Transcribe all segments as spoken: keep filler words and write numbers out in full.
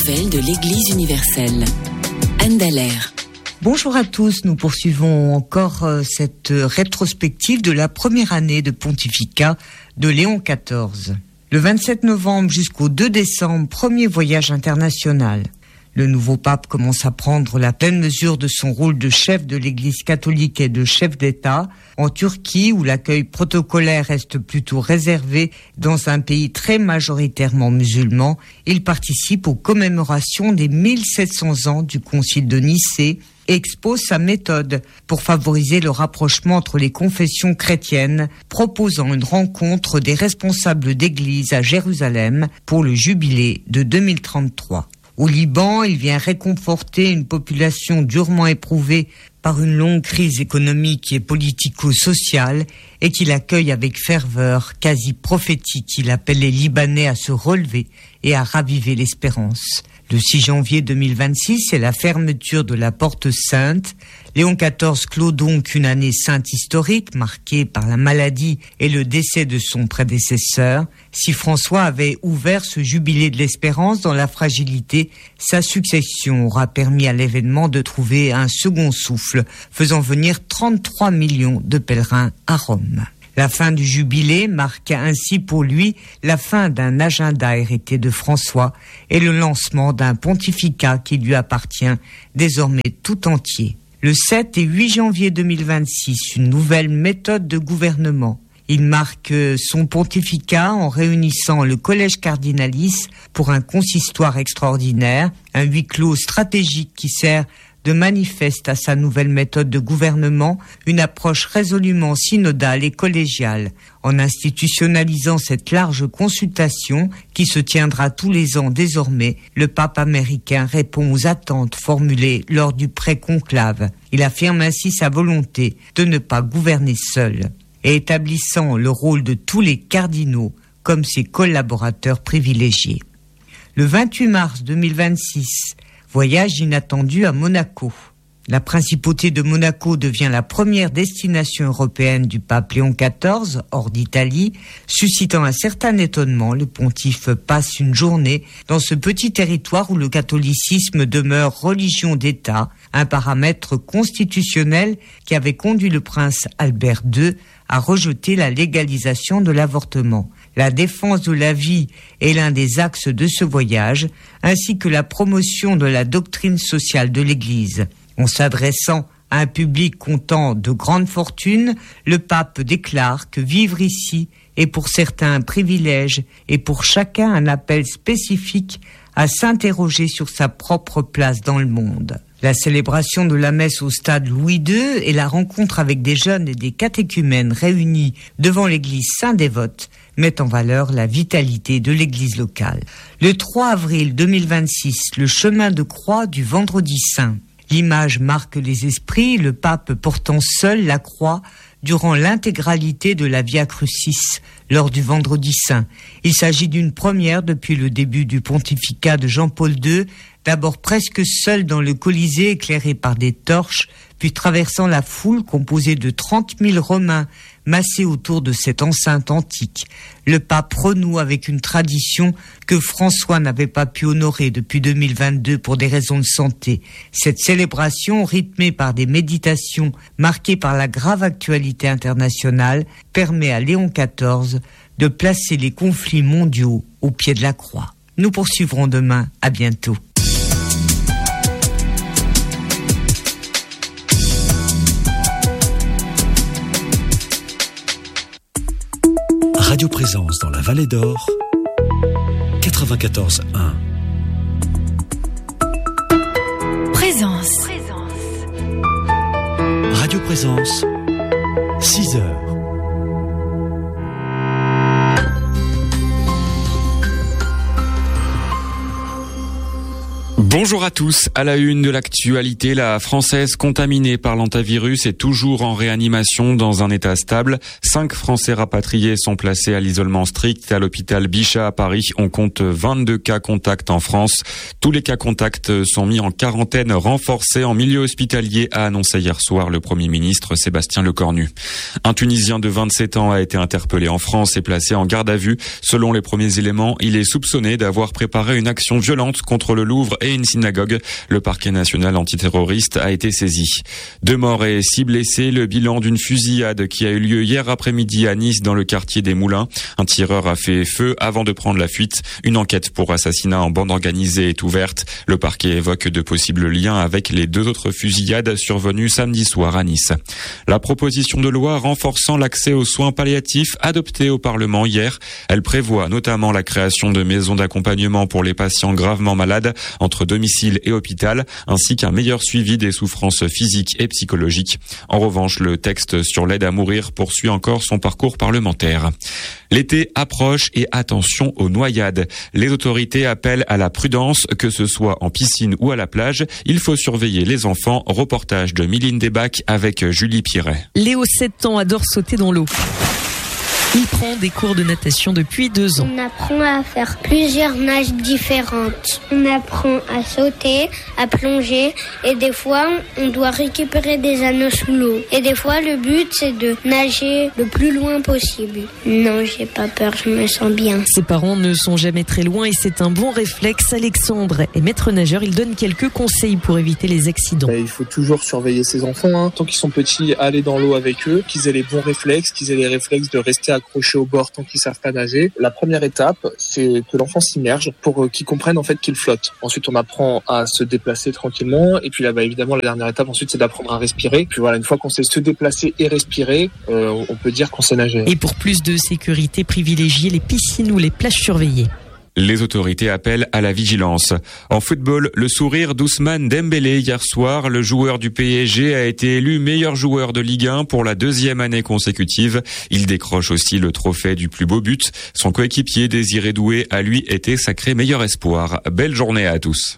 nouvelles de l'Église universelle. Anne Dallaire. Bonjour à tous, nous poursuivons encore cette rétrospective de la première année de pontificat de Léon quatorze. Le vingt-sept novembre jusqu'au deux décembre, premier voyage international. Le nouveau pape commence à prendre la pleine mesure de son rôle de chef de l'Église catholique et de chef d'État en Turquie, où l'accueil protocolaire reste plutôt réservé. Dans un pays très majoritairement musulman, il participe aux commémorations des mille sept cents ans du Concile de Nicée et expose sa méthode pour favoriser le rapprochement entre les confessions chrétiennes, proposant une rencontre des responsables d'Église à Jérusalem pour le jubilé de deux mille trente-trois. Au Liban, il vient réconforter une population durement éprouvée par une longue crise économique et politico-sociale et qu'il accueille avec ferveur quasi prophétique. Il appelle les Libanais à se relever et à raviver l'espérance. Le six janvier deux mille vingt-six, c'est la fermeture de la Porte Sainte. Léon quatorze clôt donc une année sainte historique marquée par la maladie et le décès de son prédécesseur. Si François avait ouvert ce jubilé de l'espérance dans la fragilité, sa succession aura permis à l'événement de trouver un second souffle, faisant venir trente-trois millions de pèlerins à Rome. La fin du jubilé marque ainsi pour lui la fin d'un agenda hérité de François et le lancement d'un pontificat qui lui appartient désormais tout entier. Le sept et huit janvier deux mille vingt-six, une nouvelle méthode de gouvernement. Il marque son pontificat en réunissant le collège cardinalis pour un consistoire extraordinaire, un huis clos stratégique qui sert de manifeste à sa nouvelle méthode de gouvernement, une approche résolument synodale et collégiale. En institutionnalisant cette large consultation qui se tiendra tous les ans désormais, le pape américain répond aux attentes formulées lors du pré-conclave. Il affirme ainsi sa volonté de ne pas gouverner seul et établissant le rôle de tous les cardinaux comme ses collaborateurs privilégiés. Le vingt-huit mars deux mille vingt-six, voyage inattendu à Monaco. La principauté de Monaco devient la première destination européenne du pape Léon quatorze, hors d'Italie. Suscitant un certain étonnement, le pontife passe une journée dans ce petit territoire où le catholicisme demeure religion d'État, un paramètre constitutionnel qui avait conduit le prince Albert deux à rejeter la légalisation de l'avortement. La défense de la vie est l'un des axes de ce voyage, ainsi que la promotion de la doctrine sociale de l'Église. En s'adressant à un public comptant de grandes fortunes, le pape déclare que vivre ici est pour certains un privilège et pour chacun un appel spécifique à s'interroger sur sa propre place dans le monde. La célébration de la messe au stade Louis deux et la rencontre avec des jeunes et des catéchumènes réunis devant l'église Saint-Dévote mettent en valeur la vitalité de l'église locale. Le trois avril deux mille vingt-six, le chemin de croix du Vendredi Saint. L'image marque les esprits, le pape portant seul la croix durant l'intégralité de la Via Crucis lors du Vendredi Saint. Il s'agit d'une première depuis le début du pontificat de Jean-Paul deux, d'abord presque seul dans le Colisée éclairé par des torches, puis traversant la foule composée de trente mille Romains massés autour de cette enceinte antique. Le pape renoue avec une tradition que François n'avait pas pu honorer depuis deux mille vingt-deux pour des raisons de santé. Cette célébration, rythmée par des méditations marquées par la grave actualité internationale, permet à Léon quatorze de placer les conflits mondiaux au pied de la croix. Nous poursuivrons demain. À bientôt. Radio Présence dans la Vallée d'Or, quatre-vingt-quatorze un. Présence. Radio Présence, six heures. Bonjour à tous. À la une de l'actualité, la Française contaminée par l'hantavirus est toujours en réanimation dans un état stable. Cinq Français rapatriés sont placés à l'isolement strict à l'hôpital Bichat à Paris. On compte vingt-deux cas contacts en France. Tous les cas contacts sont mis en quarantaine renforcée en milieu hospitalier, a annoncé hier soir le Premier ministre Sébastien Lecornu. Un Tunisien de vingt-sept ans a été interpellé en France et placé en garde à vue. Selon les premiers éléments, il est soupçonné d'avoir préparé une action violente contre le Louvre et une synagogue. Le parquet national antiterroriste a été saisi. Deux morts et six blessés, le bilan d'une fusillade qui a eu lieu hier après-midi à Nice dans le quartier des Moulins. Un tireur a fait feu avant de prendre la fuite. Une enquête pour assassinat en bande organisée est ouverte. Le parquet évoque de possibles liens avec les deux autres fusillades survenues samedi soir à Nice. La proposition de loi renforçant l'accès aux soins palliatifs adoptée au Parlement hier, elle prévoit notamment la création de maisons d'accompagnement pour les patients gravement malades entre domicile et hôpital, ainsi qu'un meilleur suivi des souffrances physiques et psychologiques. En revanche, le texte sur l'aide à mourir poursuit encore son parcours parlementaire. L'été approche et attention aux noyades. Les autorités appellent à la prudence, que ce soit en piscine ou à la plage. Il faut surveiller les enfants. Reportage de Miline Desbacs avec Julie Piret. Léo, sept ans, adore sauter dans l'eau. Il prend des cours de natation depuis deux ans. On apprend à faire plusieurs nages différentes. On apprend à sauter, à plonger et des fois, on doit récupérer des anneaux sous l'eau. Et des fois, le but, c'est de nager le plus loin possible. Non, j'ai pas peur, je me sens bien. Ses parents ne sont jamais très loin et c'est un bon réflexe. Alexandre est maître nageur. Il donne quelques conseils pour éviter les accidents. Il faut toujours surveiller ses enfants. Hein. Tant qu'ils sont petits, aller dans l'eau avec eux, qu'ils aient les bons réflexes, qu'ils aient les réflexes de rester accrochés au bord tant qu'ils savent pas nager. La première étape, c'est que l'enfant s'immerge pour qu'il comprenne en fait qu'il flotte. Ensuite, on apprend à se déplacer tranquillement. Et puis là, bah, évidemment, la dernière étape, ensuite, c'est d'apprendre à respirer. Puis voilà, une fois qu'on sait se déplacer et respirer, euh, on peut dire qu'on sait nager. Et pour plus de sécurité, privilégiez les piscines ou les plages surveillées. Les autorités appellent à la vigilance. En football, le sourire d'Ousmane Dembélé hier soir, le joueur du P S G a été élu meilleur joueur de Ligue un pour la deuxième année consécutive. Il décroche aussi le trophée du plus beau but. Son coéquipier Désiré Doué a lui été sacré meilleur espoir. Belle journée à tous.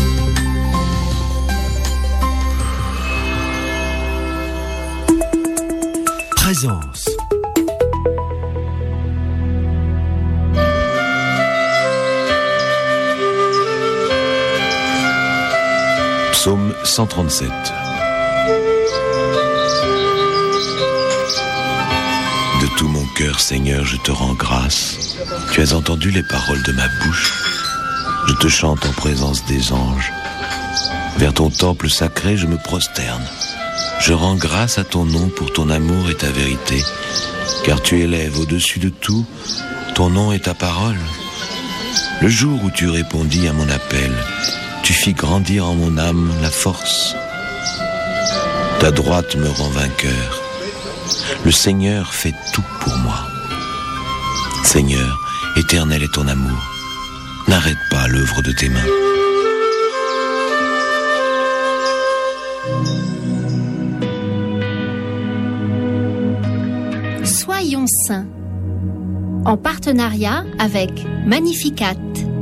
Présence. Psaume cent trente-sept. De tout mon cœur, Seigneur, je te rends grâce. Tu as entendu les paroles de ma bouche. Je te chante en présence des anges. Vers ton temple sacré, je me prosterne. Je rends grâce à ton nom pour ton amour et ta vérité, car tu élèves au-dessus de tout ton nom et ta parole. Le jour où tu répondis à mon appel, tu fis grandir en mon âme la force. Ta droite me rend vainqueur. Le Seigneur fait tout pour moi. Seigneur, éternel est ton amour. N'arrête pas l'œuvre de tes mains. Soyons saints. En partenariat avec Magnificat.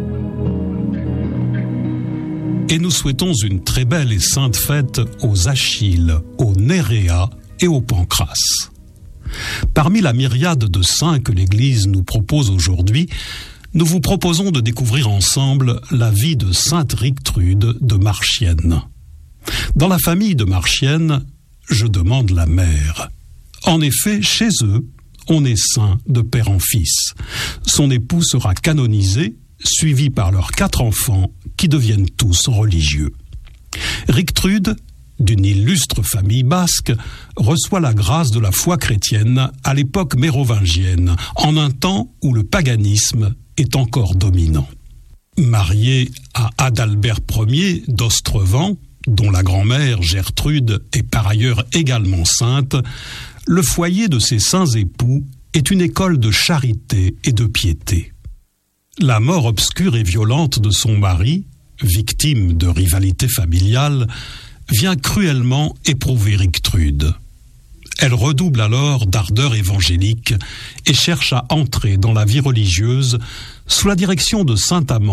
Et nous souhaitons une très belle et sainte fête aux Achilles, aux Néréa et aux Pancrace. Parmi la myriade de saints que l'Église nous propose aujourd'hui, nous vous proposons de découvrir ensemble la vie de sainte Richtrude de Marchienne. Dans la famille de Marchienne, je demande la mère. En effet, chez eux, on est saint de père en fils. Son époux sera canonisé, suivi par leurs quatre enfants qui deviennent tous religieux. Richtrude, d'une illustre famille basque, reçoit la grâce de la foi chrétienne à l'époque mérovingienne, en un temps où le paganisme est encore dominant. Mariée à Adalbert Ier d'Ostrevent, dont la grand-mère Gertrude est par ailleurs également sainte, le foyer de ces saints époux est une école de charité et de piété. La mort obscure et violente de son mari, victime de rivalité familiale, vient cruellement éprouver Richtrude. Elle redouble alors d'ardeur évangélique et cherche à entrer dans la vie religieuse sous la direction de saint Amand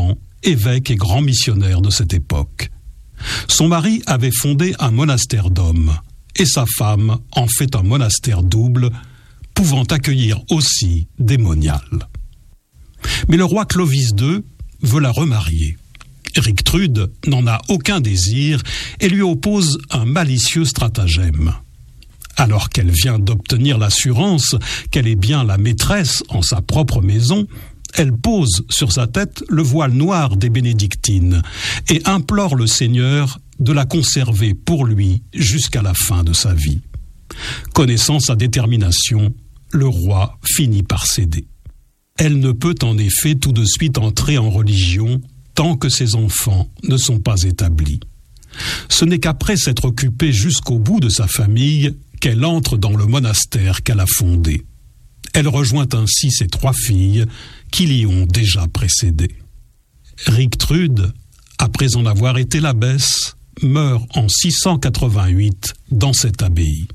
évêque et grand missionnaire de cette époque. Son mari avait fondé un monastère d'hommes et sa femme en fait un monastère double, pouvant accueillir aussi des moniales. Mais le roi Clovis deux veut la remarier. Erictrude n'en a aucun désir et lui oppose un malicieux stratagème. Alors qu'elle vient d'obtenir l'assurance qu'elle est bien la maîtresse en sa propre maison, elle pose sur sa tête le voile noir des bénédictines et implore le Seigneur de la conserver pour lui jusqu'à la fin de sa vie. Connaissant sa détermination, le roi finit par céder. Elle ne peut en effet tout de suite entrer en religion tant que ses enfants ne sont pas établis. Ce n'est qu'après s'être occupée jusqu'au bout de sa famille qu'elle entre dans le monastère qu'elle a fondé. Elle rejoint ainsi ses trois filles qui l'y ont déjà précédée. Erictrude, après en avoir été l'abbesse, meurt en six cent quatre-vingt-huit dans cette abbaye.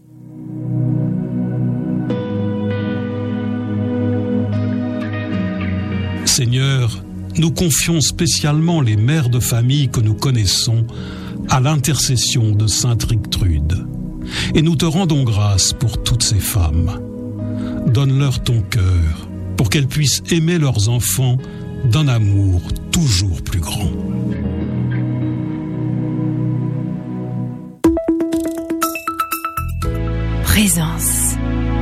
Seigneur, nous confions spécialement les mères de famille que nous connaissons à l'intercession de sainte Erictrude. Et nous te rendons grâce pour toutes ces femmes. Donne-leur ton cœur pour qu'elles puissent aimer leurs enfants d'un amour toujours plus grand. Présence.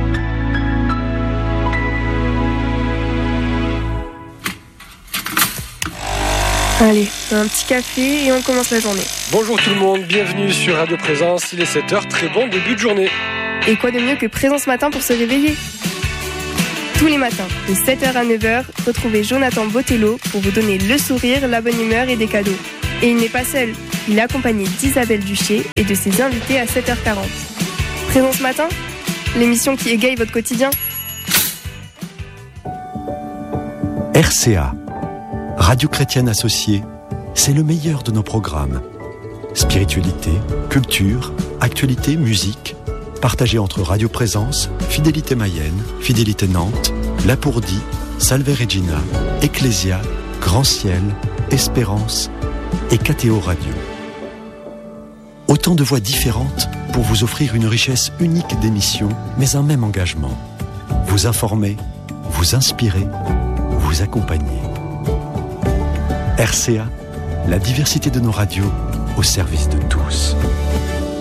Allez, un petit café et on commence la journée. Bonjour tout le monde, bienvenue sur Radio Présence, il est sept heures, très bon début de journée. Et quoi de mieux que Présence Matin pour se réveiller ? Tous les matins, de sept heures à neuf heures, retrouvez Jonathan Botello pour vous donner le sourire, la bonne humeur et des cadeaux. Et il n'est pas seul, il est accompagné d'Isabelle Duché et de ses invités à sept heures quarante. Présence Matin, l'émission qui égaye votre quotidien. R C A, Radio Chrétienne Associée, c'est le meilleur de nos programmes. Spiritualité, culture, actualité, musique, partagé entre Radio Présence, Fidélité Mayenne, Fidélité Nantes, Lapourdie, Salve Regina, Ecclésia, Grand Ciel, Espérance et K T O Radio. Autant de voix différentes pour vous offrir une richesse unique d'émissions, mais un même engagement. Vous informer, vous inspirer, vous accompagner. R C A, la diversité de nos radios au service de tous.